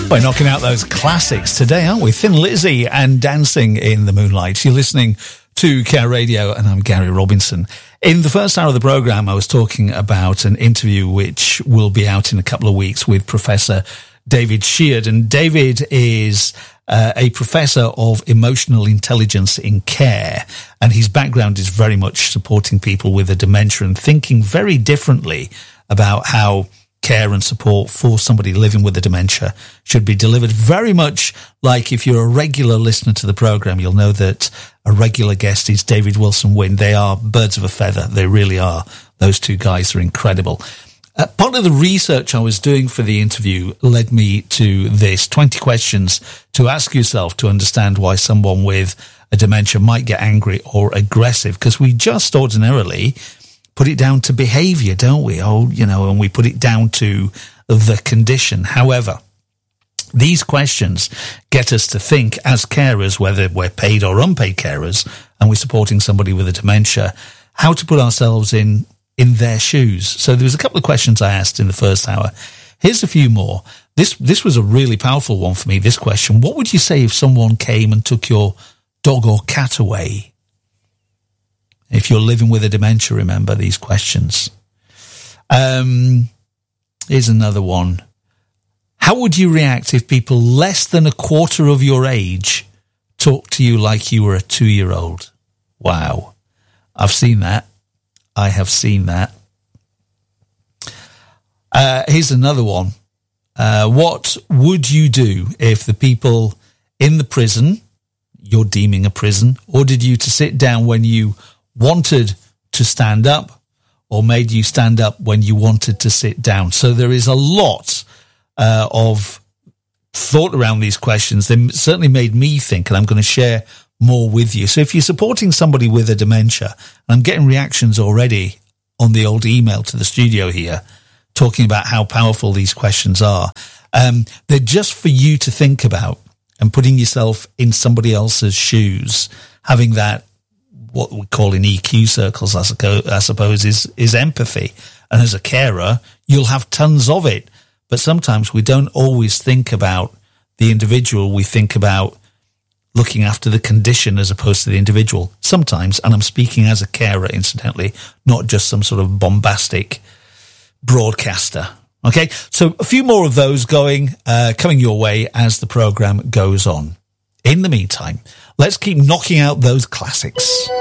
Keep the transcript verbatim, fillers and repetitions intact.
We're knocking out those classics today, aren't we? Thin Lizzy and Dancing in the Moonlight. You're listening to Care Radio, and I'm Gary Robinson. In the first hour of the programme, I was talking about an interview which will be out in a couple of weeks with Professor David Sheard. And David is uh, a professor of emotional intelligence in care, and his background is very much supporting people with a dementia and thinking very differently about how care and support for somebody living with a dementia should be delivered. Very much like if you're a regular listener to the program, you'll know that a regular guest is David Wilson-Wynn. They are birds of a feather. They really are. Those two guys are incredible. Uh, part of the research I was doing for the interview led me to this: twenty questions to ask yourself to understand why someone with a dementia might get angry or aggressive, because we just ordinarily put it down to behavior, don't we? Oh, you know, and we put it down to the condition. However, these questions get us to think as carers, whether we're paid or unpaid carers, and we're supporting somebody with a dementia, how to put ourselves in, in their shoes. So there was a couple of questions I asked in the first hour. Here's a few more. This, this was a really powerful one for me, this question. What would you say if someone came and took your dog or cat away? If you're living with a dementia, remember these questions. Um, here's another one. How would you react if people less than a quarter of your age talked to you like you were a two-year-old? Wow. I've seen that. I have seen that. Uh, here's another one. Uh, what would you do if the people in the prison, you're deeming a prison, ordered you to sit down when you wanted to stand up, or made you stand up when you wanted to sit down? So there is a lot uh, of thought around these questions. They certainly made me think, and I'm going to share more with you. So if you're supporting somebody with a dementia, and I'm getting reactions already on the old email to the studio here, talking about how powerful these questions are, um, they're just for you to think about, and putting yourself in somebody else's shoes, having that, what we call in E Q circles, I suppose, is, is empathy. And as a carer, you'll have tons of it. But sometimes we don't always think about the individual. We think about looking after the condition as opposed to the individual. Sometimes, and I'm speaking as a carer, incidentally, not just some sort of bombastic broadcaster. Okay, so a few more of those going, uh, coming your way as the program goes on. In the meantime, let's keep knocking out those classics.